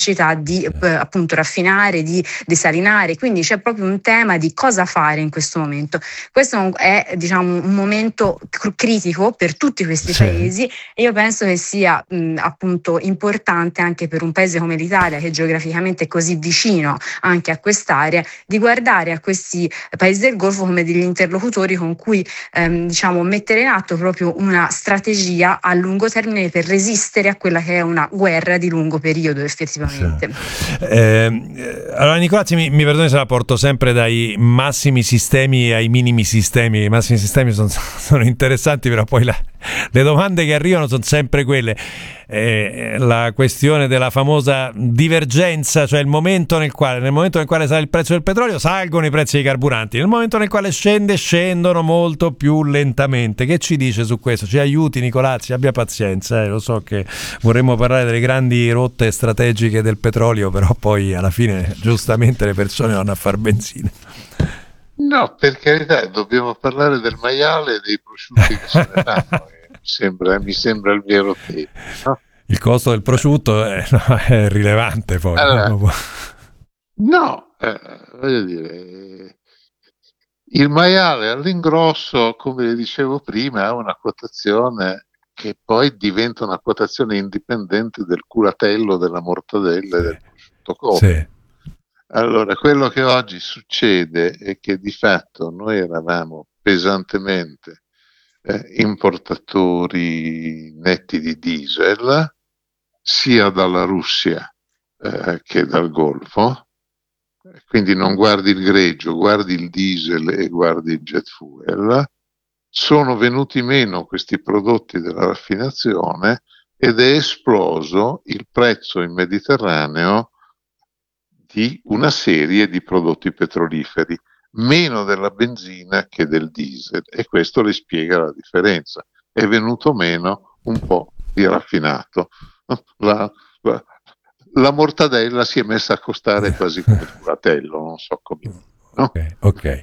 capacità di appunto raffinare, di desalinare, quindi c'è proprio un tema di cosa fare in questo momento. Questo è, diciamo, un momento critico per tutti questi paesi, e io penso che sia appunto importante anche per un paese come l'Italia, che geograficamente è così vicino anche a quest'area, di guardare a questi paesi del Golfo come degli interlocutori con cui diciamo mettere in atto proprio una strategia a lungo termine per resistere a quella che è una guerra di lungo periodo effettivamente. Allora Nicolazzi, mi perdoni se la porto sempre dai massimi sistemi ai minimi sistemi. I massimi sistemi sono interessanti, però poi le domande che arrivano sono sempre quelle. La questione della famosa divergenza, cioè il momento nel quale sale il prezzo del petrolio, salgono i prezzi dei carburanti, nel momento nel quale scendono molto più lentamente. Che ci dice su questo? Ci aiuti Nicolazzi, abbia pazienza, lo so che vorremmo parlare delle grandi rotte strategiche del petrolio, però poi alla fine giustamente le persone vanno a far benzina. No, per carità, dobbiamo parlare del maiale e dei prosciutti che se ne fanno. Mi sembra il vero tema, no? Il costo del prosciutto è rilevante poi. Allora, voglio dire, il maiale all'ingrosso, come dicevo prima, ha una quotazione che poi diventa una quotazione indipendente del culatello, della mortadella e del prosciutto come. Sì. Allora, quello che oggi succede è che di fatto noi eravamo pesantemente importatori netti di diesel, sia dalla Russia che dal Golfo, quindi non guardi il greggio, guardi il diesel e guardi il jet fuel. Sono venuti meno questi prodotti della raffinazione ed è esploso il prezzo in Mediterraneo di una serie di prodotti petroliferi, meno della benzina che del diesel, e questo le spiega la differenza. È venuto meno un po' di raffinato. La mortadella si è messa a costare quasi come il culatello, non so come. No? Ok.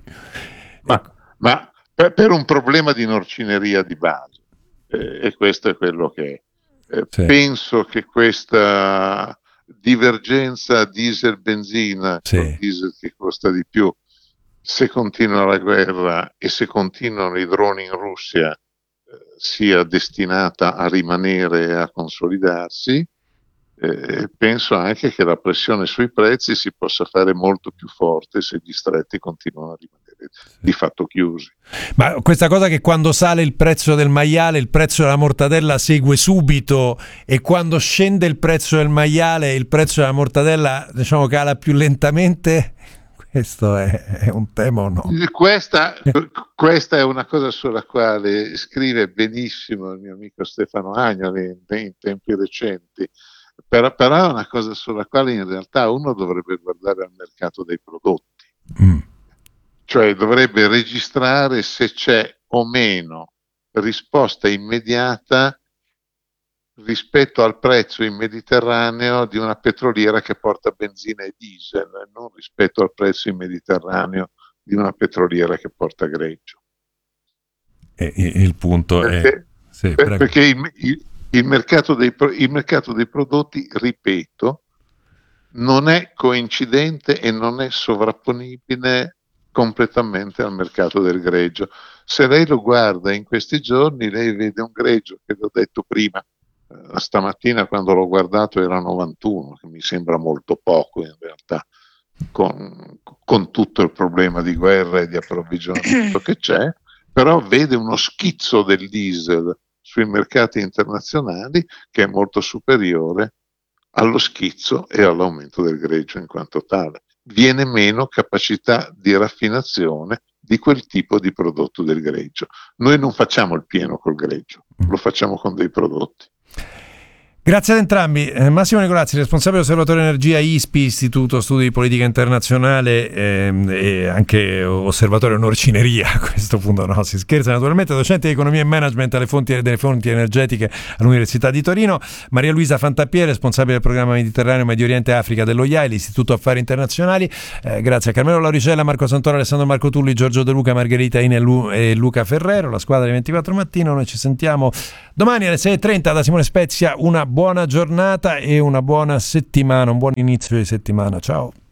Ma per un problema di norcineria di base, e questo è quello che penso che questa divergenza diesel-benzina, con diesel che costa di più, se continua la guerra e se continuano i droni in Russia, sia destinata a rimanere e a consolidarsi. Penso anche che la pressione sui prezzi si possa fare molto più forte se gli stretti continuano a rimanere di fatto chiusi. Ma questa cosa che quando sale il prezzo del maiale, il prezzo della mortadella segue subito, e quando scende il prezzo del maiale, il prezzo della mortadella, diciamo, cala più lentamente, questo è un tema o no? Questa è una cosa sulla quale scrive benissimo il mio amico Stefano Agnoli in tempi recenti, però è una cosa sulla quale in realtà uno dovrebbe guardare al mercato dei prodotti, cioè dovrebbe registrare se c'è o meno risposta immediata rispetto al prezzo in Mediterraneo di una petroliera che porta benzina e diesel, non rispetto al prezzo in Mediterraneo di una petroliera che porta greggio. Il punto perché il mercato dei prodotti, ripeto, non è coincidente e non è sovrapponibile completamente al mercato del greggio. Se lei lo guarda in questi giorni, lei vede un greggio che, l'ho detto prima, stamattina quando l'ho guardato era 91, che mi sembra molto poco in realtà, con tutto il problema di guerra e di approvvigionamento che c'è, però vede uno schizzo del diesel sui mercati internazionali che è molto superiore allo schizzo e all'aumento del greggio in quanto tale. Viene meno capacità di raffinazione di quel tipo di prodotto del greggio. Noi non facciamo il pieno col greggio, lo facciamo con dei prodotti. Grazie ad entrambi. Massimo Nicolazzi, responsabile osservatorio energia ISPI, Istituto Studi di Politica Internazionale, e anche osservatorio norcineria, a questo punto no, si scherza naturalmente, docente di economia e management delle fonti energetiche all'Università di Torino. Maria Luisa Fantappiè, responsabile del programma Mediterraneo, Medio Oriente e Africa dell'OIAE, l'Istituto Affari Internazionali. Grazie a Carmelo Lauricella, Marco Santoro, Alessandro Marco Tulli, Giorgio De Luca, Margherita Ine e Luca Ferrero, la squadra di 24 Mattino. Noi ci sentiamo domani alle 6:30 da Simone Spezia. Una buona giornata e una buona settimana, un buon inizio di settimana. Ciao.